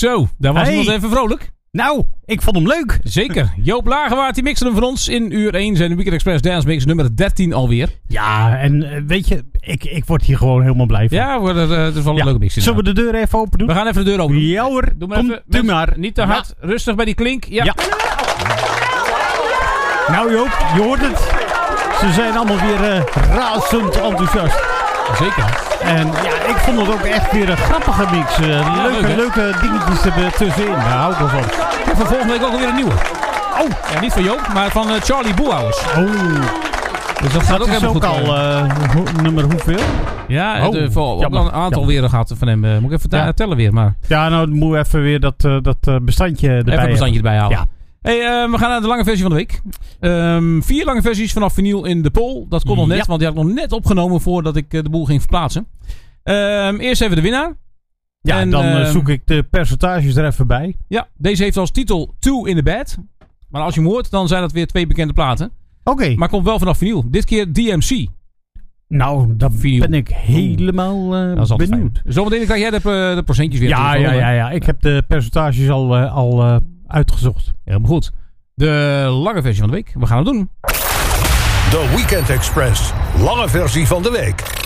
Zo, daar was iemand even vrolijk. Nou, ik vond hem leuk. Zeker. Joop Lagerwaard, die mixte hem voor ons in uur 1. Zijn Weekend Express Dance Mix nummer 13 alweer. Ja, en weet je, ik word hier gewoon helemaal blij van. Ja, het is wel een leuke mix. Zullen we de deur even open doen? We gaan even de deur open doen. Ja hoor, Doe maar even. maar. Niet te hard, rustig bij die klink. Ja. Nou Joop, je hoort het. Ze zijn allemaal weer razend enthousiast. Zeker. En ja, ik vond het ook echt weer een grappige mix. Leuke dingetjes tussenin. Daar hou ik wel van. En voor volgende week ook alweer een nieuwe. Oh, ja, niet van Joop, maar van Charlie Boehouders. Oh. Dus dat gaat ook is helemaal goed. al nummer hoeveel? Ja, ook al een aantal weer gehad van hem. Moet ik even tellen weer. Maar. Ja, nou moet we even weer dat bestandje erbij even een bestandje erbij halen. Ja. Hey, we gaan naar de lange versie van de week. 4 lange versies vanaf vinyl in de poll. Dat kon nog net, want die had ik nog net opgenomen voordat ik de boel ging verplaatsen. Eerst even de winnaar. Ja, en dan zoek ik de percentages er even bij. Ja, deze heeft als titel Two in the Bed. Maar als je hem hoort, dan zijn dat weer 2 bekende platen. Oké. Maar komt wel vanaf vinyl. Dit keer DMC. Nou, dan ben ik helemaal benieuwd. Zometeen krijg jij de procentjes weer. Ja. Ik heb de percentages al uitgezocht. Helemaal goed. De lange versie van de week. We gaan het doen. The Weekend Express. Lange versie van de week.